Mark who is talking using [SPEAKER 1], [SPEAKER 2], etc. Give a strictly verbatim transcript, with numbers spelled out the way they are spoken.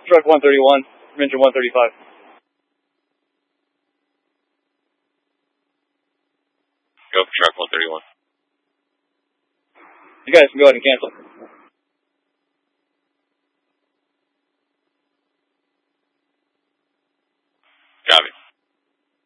[SPEAKER 1] Truck one thirty-one, engine one thirty-five.
[SPEAKER 2] Go for truck one thirty-one.
[SPEAKER 1] You guys can go ahead and cancel.